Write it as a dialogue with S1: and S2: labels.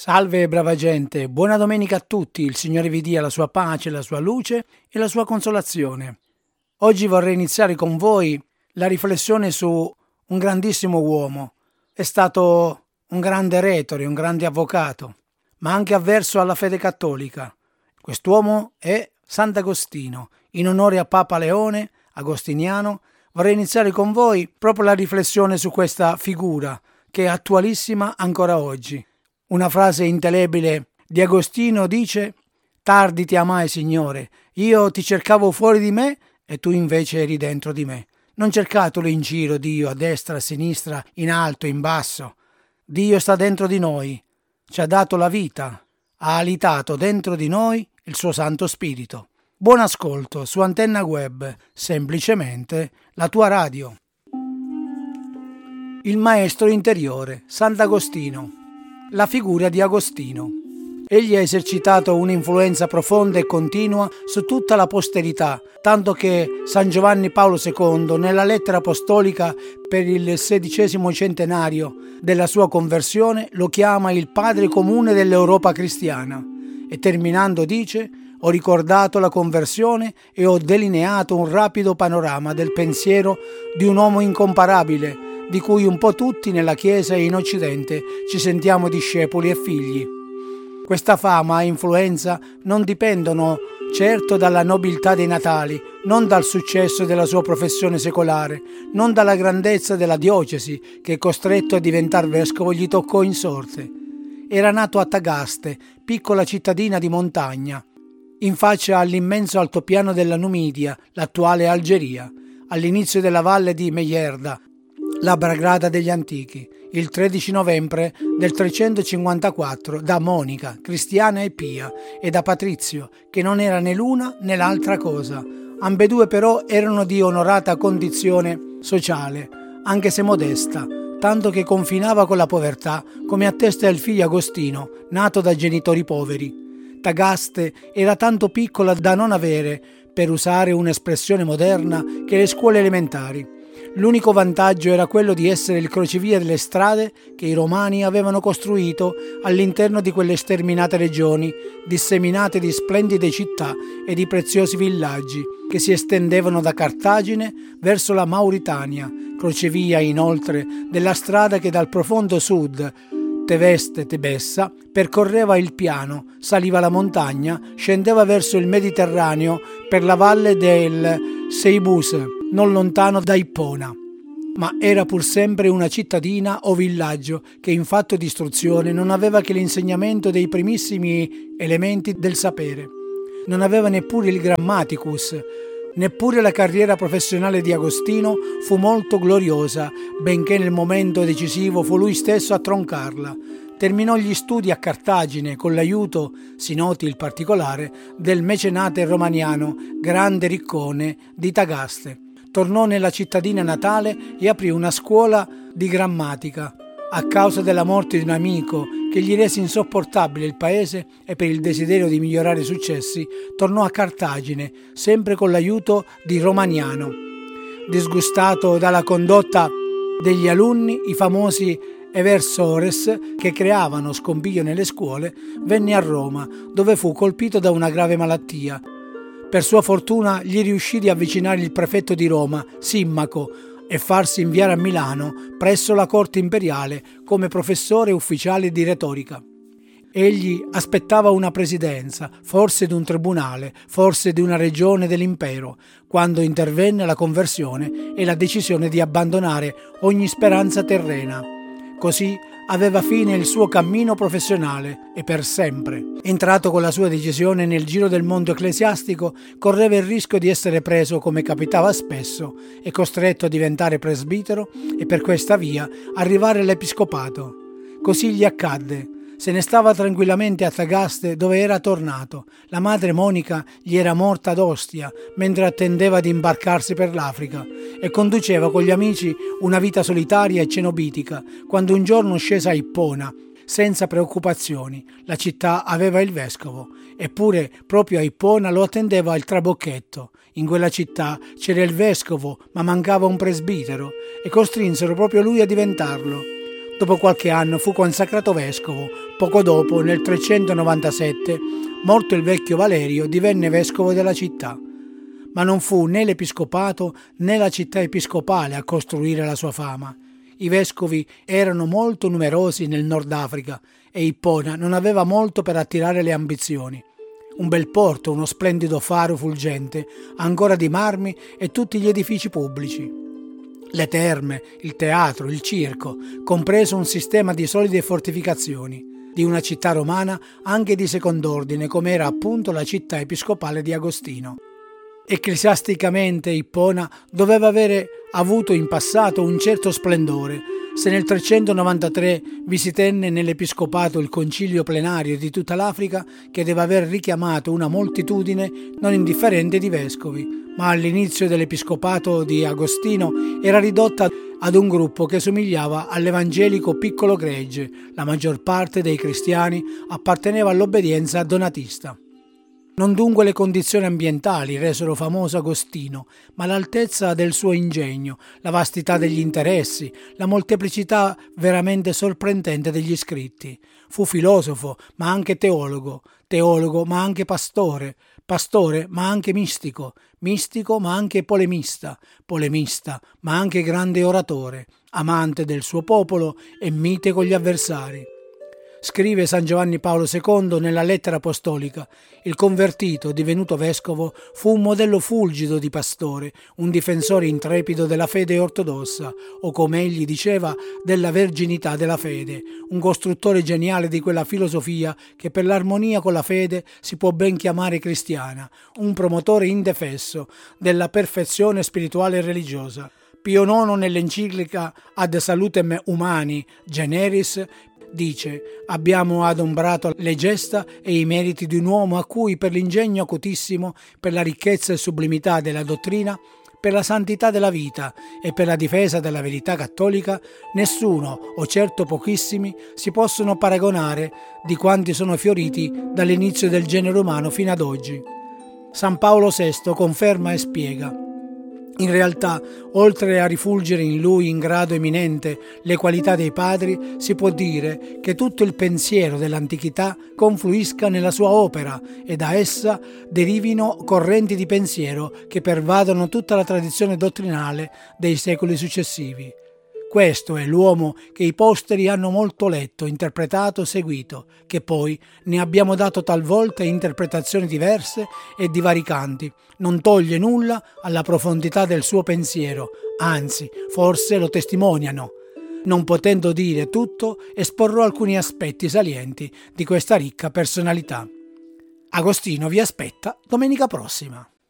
S1: Salve brava gente, buona domenica a tutti, il Signore vi dia la sua pace, la sua luce e la sua consolazione. Oggi vorrei iniziare con voi la riflessione su un grandissimo uomo. È stato un grande retore, un grande avvocato, ma anche avverso alla fede cattolica. Quest'uomo è Sant'Agostino. In onore a Papa Leone, agostiniano, vorrei iniziare con voi proprio la riflessione su questa figura che è attualissima ancora oggi. Una frase indelebile di Agostino dice: «Tardi ti amai, Signore, io ti cercavo fuori di me e tu invece eri dentro di me». Non cercatelo in giro Dio, a destra, a sinistra, in alto, in basso. Dio sta dentro di noi, ci ha dato la vita, ha alitato dentro di noi il suo Santo Spirito. Buon ascolto su Antenna Web, semplicemente la tua radio. Il maestro interiore, Sant'Agostino. La figura di Agostino. Egli ha esercitato un'influenza profonda e continua su tutta la posterità, tanto che San Giovanni Paolo II, nella lettera apostolica per il 16° centenario della sua conversione, lo chiama il padre comune dell'Europa cristiana e terminando dice: «Ho ricordato la conversione e ho delineato un rapido panorama del pensiero di un uomo incomparabile, di cui un po' tutti nella Chiesa e in Occidente ci sentiamo discepoli e figli». Questa fama e influenza non dipendono certo dalla nobiltà dei natali, non dal successo della sua professione secolare, non dalla grandezza della diocesi che, costretto a diventare vescovo, gli toccò in sorte. Era nato a Tagaste, piccola cittadina di montagna, in faccia all'immenso altopiano della Numidia, l'attuale Algeria, all'inizio della valle di Meyerda, la Bragrada degli antichi, il 13 novembre del 354 da Monica, cristiana e pia, e da Patrizio, che non era né l'una né l'altra cosa. Ambedue però erano di onorata condizione sociale, anche se modesta, tanto che confinava con la povertà, come attesta il figlio Agostino, nato da genitori poveri. Tagaste era tanto piccola da non avere, per usare un'espressione moderna, che le scuole elementari. L'unico vantaggio era quello di essere il crocevia delle strade che i romani avevano costruito all'interno di quelle sterminate regioni, disseminate di splendide città e di preziosi villaggi che si estendevano da Cartagine verso la Mauritania, crocevia inoltre della strada che dal profondo sud, Teveste-Tebessa, percorreva il piano, saliva la montagna, scendeva verso il Mediterraneo per la valle del Seibuse, non lontano da Ippona. Ma era pur sempre una cittadina o villaggio che in fatto di istruzione non aveva che l'insegnamento dei primissimi elementi del sapere. Non aveva neppure il Grammaticus. Neppure la carriera professionale di Agostino fu molto gloriosa, benché nel momento decisivo fu lui stesso a troncarla. Terminò gli studi a Cartagine con l'aiuto, si noti il particolare, del mecenate romaniano, grande riccone di Tagaste. Tornò nella cittadina natale e aprì una scuola di grammatica. A causa della morte di un amico che gli rese insopportabile il paese e per il desiderio di migliorare i successi, tornò a Cartagine, sempre con l'aiuto di Romaniano. Disgustato dalla condotta degli alunni, i famosi eversores che creavano scompiglio nelle scuole, venne a Roma, dove fu colpito da una grave malattia. Per sua fortuna gli riuscì di avvicinare il prefetto di Roma, Simmaco, e farsi inviare a Milano presso la corte imperiale come professore ufficiale di retorica. Egli aspettava una presidenza, forse di un tribunale, forse di una regione dell'impero, quando intervenne la conversione e la decisione di abbandonare ogni speranza terrena. Così aveva fine il suo cammino professionale e per sempre. Entrato con la sua decisione nel giro del mondo ecclesiastico, correva il rischio di essere preso, come capitava spesso, e costretto a diventare presbitero e per questa via arrivare all'episcopato. Così gli accadde. Se ne stava tranquillamente a Tagaste, dove era tornato. La madre Monica gli era morta ad Ostia mentre attendeva di imbarcarsi per l'Africa e conduceva con gli amici una vita solitaria e cenobitica, quando un giorno scese a Ippona senza preoccupazioni. La città aveva il vescovo, eppure proprio a Ippona lo attendeva il trabocchetto. In quella città c'era il vescovo, ma mancava un presbitero e costrinsero proprio lui a diventarlo. Dopo qualche anno fu consacrato vescovo. Poco dopo, nel 397, morto il vecchio Valerio, divenne vescovo della città. Ma non fu né l'episcopato né la città episcopale a costruire la sua fama. I vescovi erano molto numerosi nel Nord Africa e Ippona non aveva molto per attirare le ambizioni. Un bel porto, uno splendido faro fulgente, ancora di marmi e tutti gli edifici pubblici. Le terme, il teatro, il circo, compreso un sistema di solide fortificazioni, di una città romana anche di second'ordine come era appunto la città episcopale di Agostino. Ecclesiasticamente Ippona doveva avere avuto in passato un certo splendore. Se nel 393 vi si tenne nell'episcopato il concilio plenario di tutta l'Africa, che deve aver richiamato una moltitudine non indifferente di vescovi, ma all'inizio dell'episcopato di Agostino era ridotta ad un gruppo che somigliava all'evangelico piccolo gregge. La maggior parte dei cristiani apparteneva all'obbedienza donatista. Non dunque le condizioni ambientali resero famoso Agostino, ma l'altezza del suo ingegno, la vastità degli interessi, la molteplicità veramente sorprendente degli scritti. Fu filosofo, ma anche teologo, teologo, ma anche pastore, pastore, ma anche mistico, mistico, ma anche polemista, polemista, ma anche grande oratore, amante del suo popolo e mite con gli avversari. Scrive San Giovanni Paolo II nella lettera apostolica: il convertito, divenuto vescovo, fu un modello fulgido di pastore, un difensore intrepido della fede ortodossa, o come egli diceva, della verginità della fede, un costruttore geniale di quella filosofia che per l'armonia con la fede si può ben chiamare cristiana, un promotore indefesso della perfezione spirituale e religiosa. Pio IX nell'enciclica Ad Salutem Humani Generis dice: abbiamo adombrato le gesta e i meriti di un uomo a cui per l'ingegno acutissimo, per la ricchezza e sublimità della dottrina, per la santità della vita e per la difesa della verità cattolica, nessuno, o certo pochissimi, si possono paragonare di quanti sono fioriti dall'inizio del genere umano fino ad oggi. San Paolo VI conferma e spiega: in realtà, oltre a rifulgere in lui in grado eminente le qualità dei padri, si può dire che tutto il pensiero dell'antichità confluisca nella sua opera e da essa derivino correnti di pensiero che pervadono tutta la tradizione dottrinale dei secoli successivi. Questo è l'uomo che i posteri hanno molto letto, interpretato, seguito, che poi ne abbiamo dato talvolta interpretazioni diverse e divaricanti. Non toglie nulla alla profondità del suo pensiero, anzi, forse lo testimoniano. Non potendo dire tutto, esporrò alcuni aspetti salienti di questa ricca personalità. Agostino vi aspetta domenica prossima.